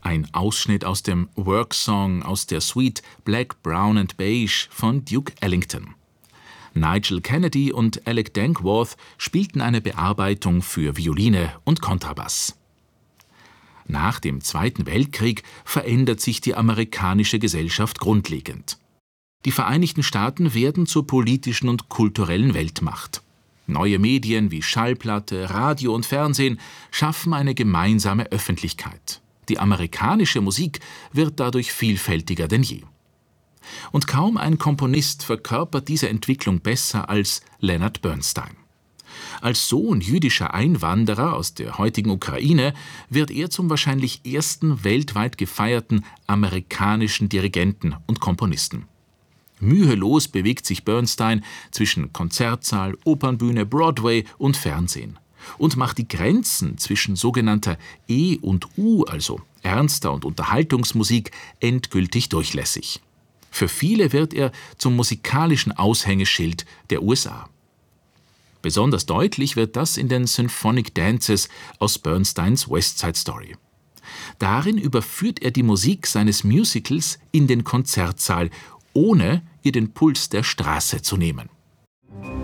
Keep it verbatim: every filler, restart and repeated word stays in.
Ein Ausschnitt aus dem Work-Song aus der Suite Black, Brown and Beige von Duke Ellington. Nigel Kennedy und Alec Dankworth spielten eine Bearbeitung für Violine und Kontrabass. Nach dem Zweiten Weltkrieg verändert sich die amerikanische Gesellschaft grundlegend. Die Vereinigten Staaten werden zur politischen und kulturellen Weltmacht. Neue Medien wie Schallplatte, Radio und Fernsehen schaffen eine gemeinsame Öffentlichkeit. Die amerikanische Musik wird dadurch vielfältiger denn je. Und kaum ein Komponist verkörpert diese Entwicklung besser als Leonard Bernstein. Als Sohn jüdischer Einwanderer aus der heutigen Ukraine wird er zum wahrscheinlich ersten weltweit gefeierten amerikanischen Dirigenten und Komponisten. Mühelos bewegt sich Bernstein zwischen Konzertsaal, Opernbühne, Broadway und Fernsehen und macht die Grenzen zwischen sogenannter E und U, also ernster und Unterhaltungsmusik, endgültig durchlässig. Für viele wird er zum musikalischen Aushängeschild der U S A. Besonders deutlich wird das in den Symphonic Dances aus Bernsteins West Side Story. Darin überführt er die Musik seines Musicals in den Konzertsaal, ohne ihr den Puls der Straße zu nehmen.